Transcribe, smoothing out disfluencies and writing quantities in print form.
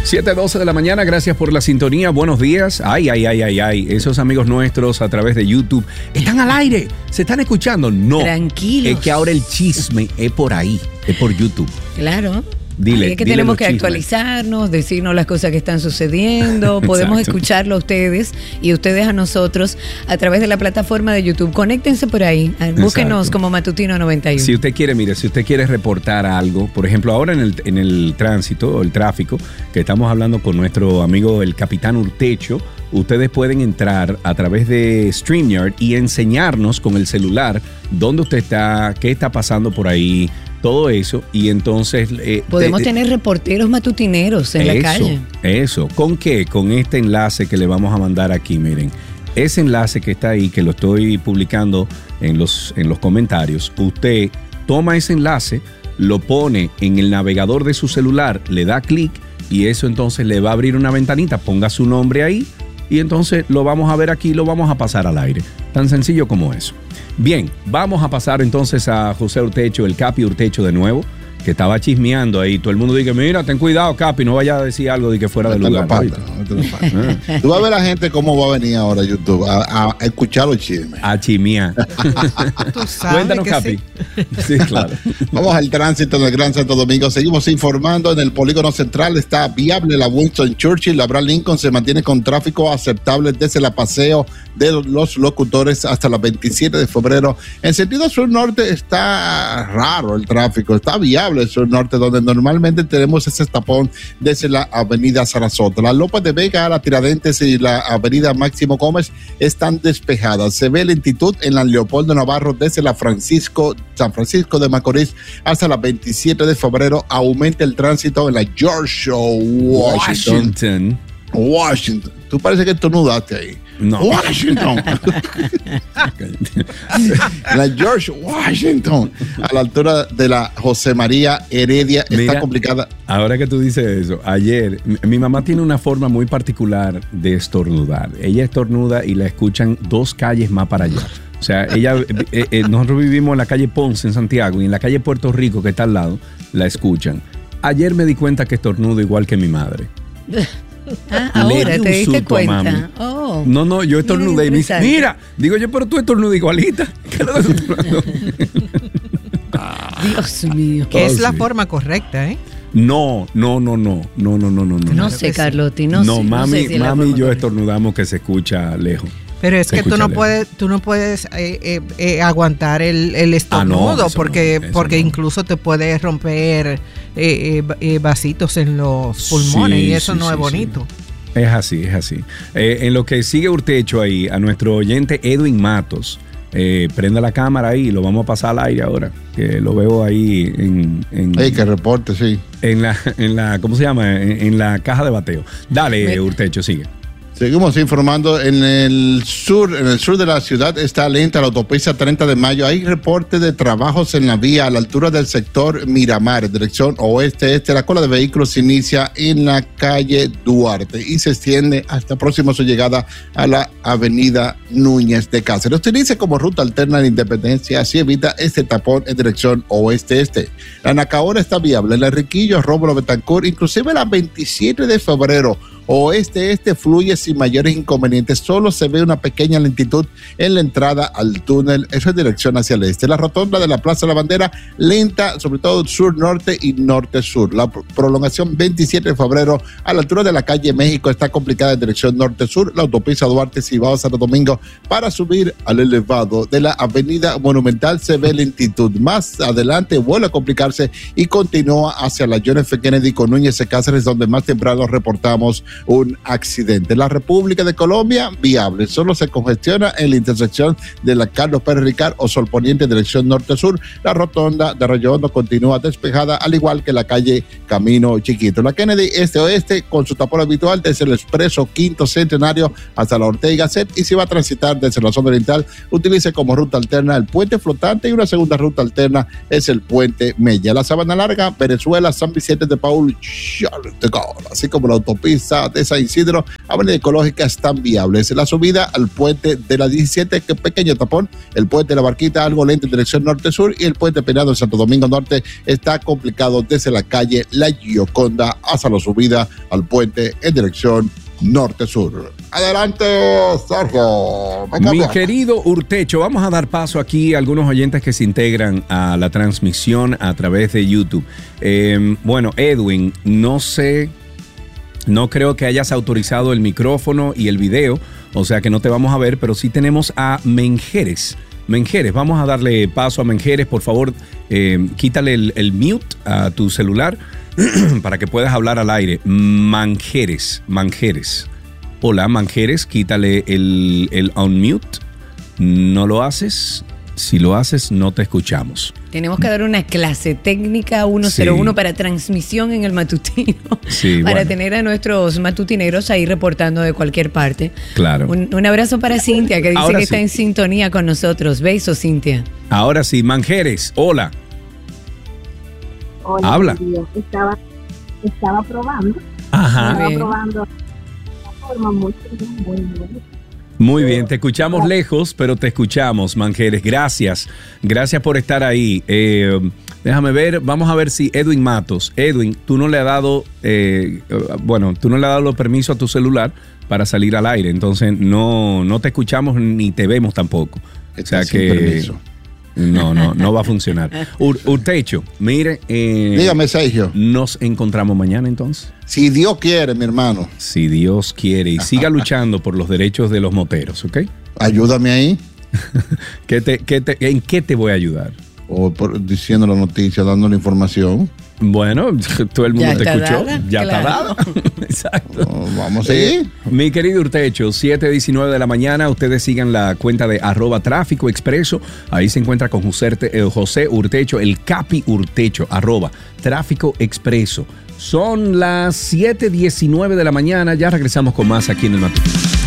7:12 de la mañana, gracias por la sintonía, buenos días. Ay, esos amigos nuestros a través de YouTube están al aire, se están escuchando. No, tranquilos. Es que ahora el chisme es por ahí, es por YouTube. Claro. Dile, es que tenemos que actualizarnos, decirnos las cosas que están sucediendo. Podemos escucharlo a ustedes y ustedes a nosotros a través de la plataforma de YouTube. Conéctense por ahí, búsquenos como Matutino 91. Si usted quiere reportar algo, por ejemplo, ahora en el tránsito o el tráfico, que estamos hablando con nuestro amigo el Capitán Urtecho, ustedes pueden entrar a través de StreamYard y enseñarnos con el celular dónde usted está, qué está pasando por ahí, todo eso, y entonces podemos tener reporteros matutineros en la calle. Eso, ¿con qué? Con este enlace que le vamos a mandar aquí, miren. Ese enlace que está ahí, que lo estoy publicando en los comentarios, usted toma ese enlace, lo pone en el navegador de su celular, le da clic y eso entonces le va a abrir una ventanita, ponga su nombre ahí y entonces lo vamos a ver aquí, lo vamos a pasar al aire. Tan sencillo como eso. Bien, vamos a pasar entonces a José Urtecho, el Capi Urtecho de nuevo, que estaba chismeando ahí. Todo el mundo dice, mira, ten cuidado, Capi, no vaya a decir algo de que fuera de lugar. Tú vas a ver a la gente cómo va a venir ahora a YouTube a escuchar los chismes. A chismear. Cuéntanos, Capi. Sí, claro. Vamos al tránsito del Gran Santo Domingo. Seguimos informando. En el polígono central está viable la Winston Churchill. La Abraham Lincoln se mantiene con tráfico aceptable desde el paseo de los locutores hasta la 27 de febrero. En sentido sur-norte está raro el tráfico. Está viable el sur-norte, donde normalmente tenemos ese tapón desde la avenida Sarasota. La López de Vega, la Tiradentes y la avenida Máximo Gómez están despejadas. Se ve lentitud en la Leopoldo Navarro desde la San Francisco de Macorís hasta la 27 de febrero. Aumenta el tránsito en la George Washington. Tú parece que estornudaste ahí. No. Washington. La George Washington, a la altura de la José María Heredia, está complicada. Ahora que tú dices eso, ayer, mi mamá tiene una forma muy particular de estornudar. Ella estornuda y la escuchan 2 calles más para allá. O sea, nosotros vivimos en la calle Ponce en Santiago y en la calle Puerto Rico, que está al lado, la escuchan. Ayer me di cuenta que estornudo igual que mi madre. Ahora te diste cuenta. Oh, no, yo estornudé y me dice, mira, digo yo, pero tú estornudas igualita. Dios mío. Que es la forma correcta, ¿eh? No. No sé, Carlotti, no sé. No, mami y yo estornudamos que se escucha lejos. Pero es que tú no puedes aguantar el estornudo, porque incluso te puede romper vasitos en los pulmones y eso no es bonito. Es así. En lo que sigue Urtecho ahí, a nuestro oyente Edwin Matos, prenda la cámara ahí, lo vamos a pasar al aire ahora, que lo veo ahí que reporte, sí. En la ¿cómo se llama? En la caja de bateo. Dale, Urtecho, sigue. Seguimos informando. En el sur de la ciudad está lenta la autopista 30 de mayo. Hay reporte de trabajos en la vía a la altura del sector Miramar, en dirección oeste-este. La cola de vehículos se inicia en la calle Duarte y se extiende hasta próximo a su llegada a la avenida Núñez de Cáceres. Utilice como ruta alterna la Independencia, así evita este tapón en dirección oeste-este. La Nacaora está viable, el Enriquillo, Rómulo Betancourt, inclusive la 27 de febrero. Oeste-este fluye sin mayores inconvenientes, solo se ve una pequeña lentitud en la entrada al túnel, eso es dirección hacia el este. La rotonda de la Plaza de la Bandera, lenta, sobre todo sur-norte y norte-sur. La prolongación 27 de febrero a la altura de la calle México está complicada en dirección norte-sur. La autopista Duarte Cibao Santo Domingo para subir al elevado de la avenida Monumental se ve lentitud. Más adelante vuelve a complicarse y continúa hacia la John F. Kennedy con Núñez de Cáceres, donde más temprano reportamos un accidente. La República de Colombia, viable. Solo se congestiona en la intersección de la Carlos Pérez Ricard o Sol Poniente, dirección norte-sur. La rotonda de Arroyo Hondo continúa despejada, al igual que la calle Camino Chiquito. La Kennedy este-oeste con su tapón habitual desde el expreso Quinto Centenario hasta la Ortega y Gasset, y si va a transitar desde la zona oriental, utilice como ruta alterna el puente flotante y una segunda ruta alterna es el puente Mella. La Sabana Larga, Venezuela, San Vicente de Paul, así como la autopista Ciudad de San Isidro, Avenida Ecológica, están viables. La subida al puente de la 17, que pequeño tapón, el puente de la Barquita, algo lento en dirección norte-sur, y el puente Penado en Santo Domingo Norte está complicado desde la calle La Gioconda hasta la subida al puente en dirección norte-sur. Adelante, Sergio. Mi querido Urtecho, vamos a dar paso aquí a algunos oyentes que se integran a la transmisión a través de YouTube. Bueno, Edwin, no creo que hayas autorizado el micrófono y el video, o sea que no te vamos a ver, pero sí tenemos a Menjeres. Menjeres, vamos a darle paso a Menjeres, por favor, quítale el mute a tu celular para que puedas hablar al aire. Manjeres. Hola, Manjeres, quítale el unmute. ¿No lo haces? Si lo haces, no te escuchamos. Tenemos que dar una clase técnica 101 para transmisión en el matutino. Sí, para tener a nuestros matutineros ahí reportando de cualquier parte. Claro. Un abrazo para Cintia, que dice ahora que está en sintonía con nosotros. Besos, Cintia. Ahora sí, Manjeres, hola. Hola, habla. Estaba probando. Ajá. Estaba probando una forma muy bien. Muy bien, te escuchamos lejos, pero te escuchamos, Manjeres. Gracias por estar ahí. Déjame ver, vamos a ver si Edwin Matos. Edwin, tú no le has dado, los permisos a tu celular para salir al aire, entonces no te escuchamos ni te vemos tampoco. O sea que no va a funcionar. Urtecho, mire. Dígame, Sergio. Nos encontramos mañana entonces. Si Dios quiere, mi hermano. Si Dios quiere. Y siga luchando por los derechos de los moteros, ¿ok? Ayúdame ahí. ¿En qué te voy a ayudar? Diciendo la noticia, dando la información. Bueno, todo el mundo te escuchó. Ya está dada. Exacto. Vamos a seguir. Mi querido Urtecho, 7:19 de la mañana. Ustedes sigan la cuenta de @tráficoexpreso. Ahí se encuentra con José Urtecho, el Capi Urtecho, @tráficoexpreso. Son las 7:19 de la mañana. Ya regresamos con más aquí en el matutino.